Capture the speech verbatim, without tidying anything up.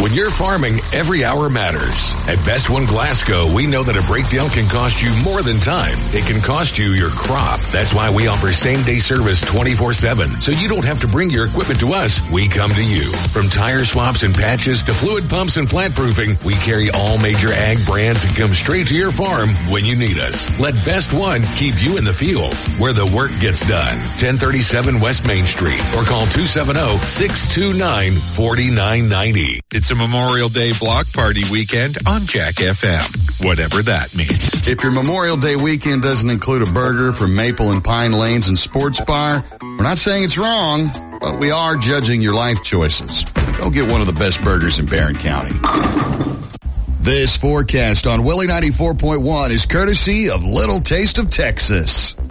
When you're farming, every hour matters. At Best One Glasgow, we know that a breakdown can cost you more than time. It can cost you your crop. That's why we offer same-day service twenty-four seven. So you don't have to bring your equipment to us. We come to you. From tire swaps and patches to fluid pumps and flat proofing, we carry all major ag brands and come straight to your farm when you need us. Let Best One keep you in the field where the work gets done. ten thirty-seven West Main Street or call two seven zero, six two nine, four nine nine zero. It's a Memorial Day block party weekend on Jack F M, whatever that means. If your Memorial Day weekend doesn't include a burger from Maple and Pine Lanes and Sports Bar, we're not saying it's wrong, but we are judging your life choices. Go get one of the best burgers in Barron County. This forecast on Willie ninety-four point one is courtesy of Little Taste of Texas.